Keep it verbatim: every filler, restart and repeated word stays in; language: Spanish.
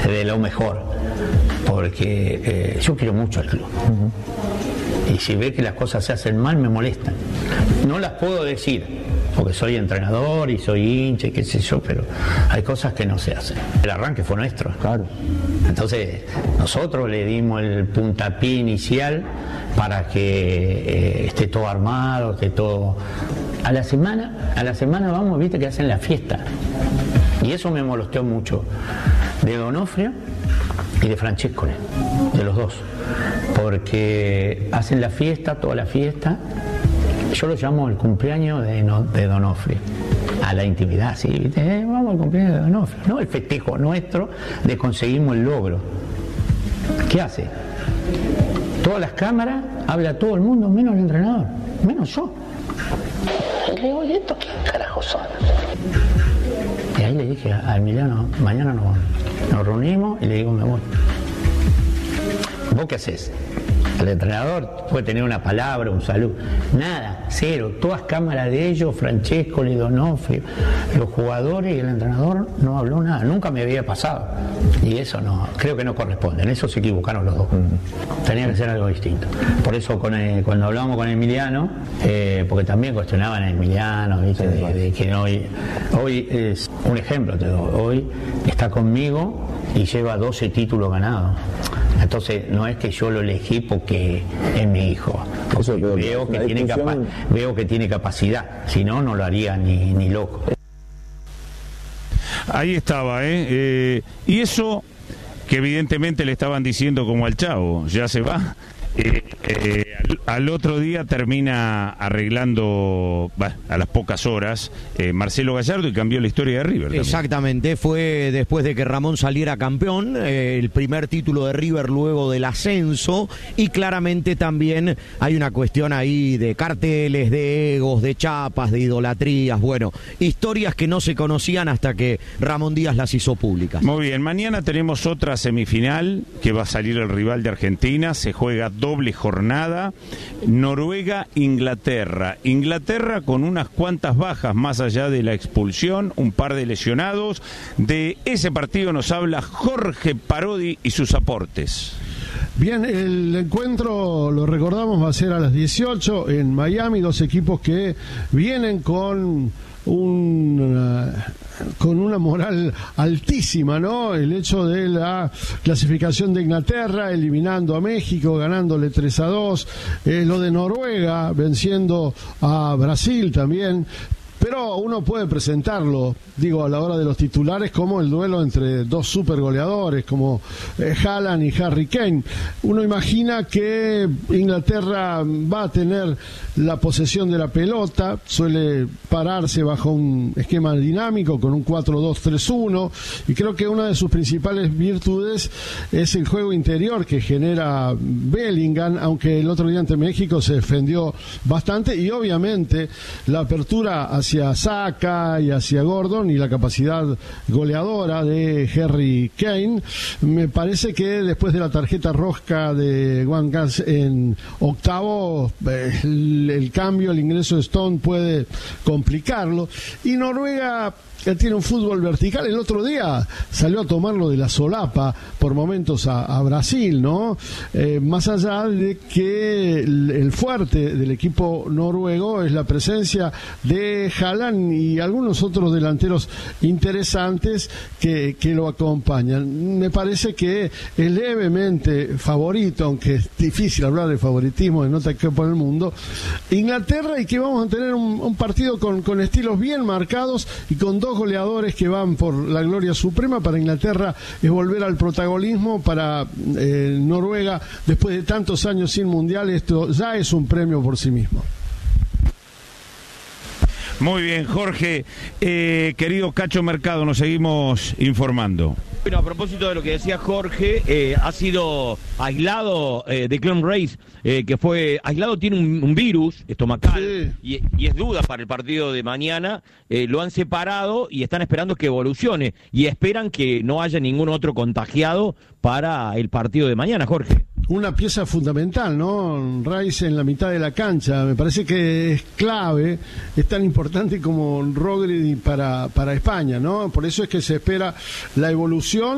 te dé lo mejor, porque eh, yo quiero mucho al club. Uh-huh. Y si ve que las cosas se hacen mal, me molestan. No las puedo decir, porque soy entrenador y soy hincha y qué sé yo, pero hay cosas que no se hacen. El arranque fue nuestro. Claro. Entonces, nosotros le dimos el puntapié inicial para que eh, esté todo armado, esté todo... A la semana, a la semana vamos, viste que hacen la fiesta. Y eso me molestó mucho. De Donofrio y de Francescoli, de los dos. Porque hacen la fiesta, toda la fiesta. Yo lo llamo el cumpleaños de, no, de Donofrio. A la intimidad, sí, ¿viste? Eh, vamos al cumpleaños de Donofrio. No el festejo nuestro de conseguimos el logro. ¿Qué hace? Todas las cámaras, habla todo el mundo, menos el entrenador, menos yo. Y le digo, ¿y esto qué carajo son? Y ahí le dije a Emiliano, mañana nos, nos reunimos y le digo, me voy. ¿Vos qué haces? El entrenador puede tener una palabra, un saludo. Nada, cero. Todas cámaras de ellos, Francesco, Donofrio, los jugadores y el entrenador no habló nada. Nunca me había pasado. Y eso no, creo que no corresponde. En eso se equivocaron los dos. Tenía que ser algo distinto. Por eso con el, cuando hablamos con Emiliano, eh, porque también cuestionaban a Emiliano, ¿viste? De, de que hoy, hoy es un ejemplo, te doy. Hoy está conmigo y lleva doce títulos ganados. Entonces no es que yo lo elegí porque es mi hijo, porque veo, veo, que tiene capa veo que tiene capacidad, si no, no lo haría ni, ni loco. Ahí estaba, ¿eh? eh y eso que evidentemente le estaban diciendo como al Chavo, ya se va. Eh, eh, al, al otro día termina arreglando, bah, a las pocas horas, eh, Marcelo Gallardo, y cambió la historia de River también. Exactamente, fue después de que Ramón saliera campeón, eh, el primer título de River luego del ascenso, y claramente también hay una cuestión ahí de carteles, de egos, de chapas, de idolatrías, bueno, historias que no se conocían hasta que Ramón Díaz las hizo públicas. Muy bien, mañana tenemos otra semifinal que va a salir el rival de Argentina, se juega doble jornada, Noruega-Inglaterra. Inglaterra con unas cuantas bajas más allá de la expulsión, un par de lesionados. De ese partido nos habla Jorge Parodi y sus aportes. Bien, el encuentro, lo recordamos, va a ser a las dieciocho en Miami, dos equipos que vienen con un... con una moral altísima, ¿no? El hecho de la clasificación de Inglaterra, eliminando a México, ganándole tres a dos, eh, lo de Noruega, venciendo a Brasil también. Pero uno puede presentarlo, digo, a la hora de los titulares, como el duelo entre dos super goleadores, como eh, Haaland y Harry Kane. Uno imagina que Inglaterra va a tener la posesión de la pelota, suele pararse bajo un esquema dinámico con un cuatro dos tres uno, y creo que una de sus principales virtudes es el juego interior que genera Bellingham, aunque el otro día ante México se defendió bastante, y obviamente la apertura hacia hacia Saka y hacia Gordon y la capacidad goleadora de Harry Kane. Me parece que después de la tarjeta roja de Juan Gans en octavo, eh, el, el cambio, el ingreso de Stone puede complicarlo. Y Noruega que tiene un fútbol vertical. El otro día salió a tomarlo de la solapa por momentos a, a Brasil, ¿no? Eh, más allá de que el, el fuerte del equipo noruego es la presencia de Haaland y algunos otros delanteros interesantes que, que lo acompañan. Me parece que es levemente favorito, aunque es difícil hablar de favoritismo en otra equipo en el mundo, Inglaterra, y que vamos a tener un, un partido con, con estilos bien marcados y con dos goleadores que van por la gloria suprema. Para Inglaterra es volver al protagonismo, para eh, Noruega, después de tantos años sin mundial, esto ya es un premio por sí mismo. Muy bien, Jorge. Eh, querido Cacho Mercado, nos seguimos informando. Bueno, a propósito de lo que decía Jorge, eh, ha sido aislado eh, de Clone Race, eh, que fue aislado, tiene un, un virus estomacal, sí. y, y es duda para el partido de mañana. Eh, lo han separado y están esperando que evolucione, y esperan que no haya ningún otro contagiado para el partido de mañana, Jorge. Una pieza fundamental, ¿no? Rice en la mitad de la cancha, me parece que es clave, es tan importante como Rodri para, para España, ¿no? Por eso es que se espera la evolución.